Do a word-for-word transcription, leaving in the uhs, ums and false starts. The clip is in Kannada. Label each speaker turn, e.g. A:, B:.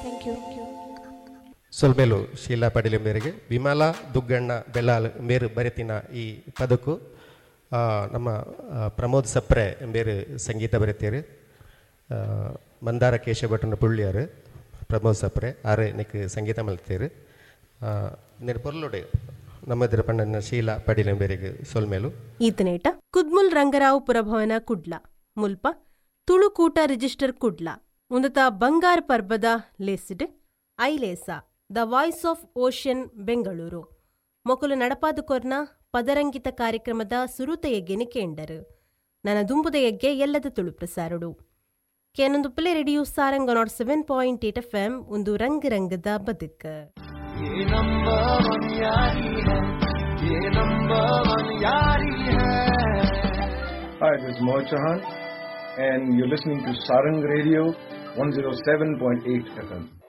A: Thank you.
B: ಸೊಲ್ಮೇಲು ಶೀಲಾ ಪಡಿಲೆ ಮೇರೆಗೆ ವಿಮಲ ದುಗ್ಗಣ್ಣ ಬೆಳ್ಳಾಲ್ ಮೇರು ಬರೆತಿನ ಈ ಪದಕು ನಮ್ಮ ಪ್ರಮೋದ್ ಸಪ್ರೆ ಬೇರು ಸಂಗೀತ ಬರೆತೀರು. ಮಂದಾರ ಕೇಶಭಟ್ಟನ ಪುಳ್ಳಿಯಾರು ಪ್ರಮೋದ್ ಸಪ್ರೆ ಆರು எனக்கு ಸಂಗೀತ ಮಲ್ತೀರು. నేను పొరలుడే ನಮ್ಮದ್ರ ಪಣ್ಣನ ಶೀಲಾ ಪಡಿಲೆ ಮೇರೆಗೆ ಸೊಲ್ಮೇಲು
C: ಈತನೇಟ ಕುದ್ಮುಲ್ ರಂಗರಾವ್ ಪುರಭವನ ಕುಡ್ಲ ಮುಲ್ಪ ತುಳುಕೂಟ ರಿಜಿಸ್ಟರ್ ಕುಡ್ಲ ಉಂದತ ಬಂಗಾರ ಪರ್ಬದ ಲೇಸಿಡ್ ಐಲೇಸ the voice of ocean Bengaluru ಮೊಕಲು ನಡಪಾದು ಕೊರ್ನ ಪದರಂಗಿತ ಕಾರ್ಯಕ್ರಮದ ಸುರುತೆಯಗ್ಗೆನೆ ಕೇಂಡರು ನನ್ನ ದುಂಬುದೆಯಗ್ಗೆ ಎಲ್ಲದ Tulu ಪ್ರಸಾರಡು ಕೇನೊಂದು play radio Saranga not seven point eight F M ಒಂದು ರಂಗ ರಂಗದ ಬದುಕ.
D: Hi, this is Mohit Chauhan and you're listening to Sarang Radio one oh seven point eight F M.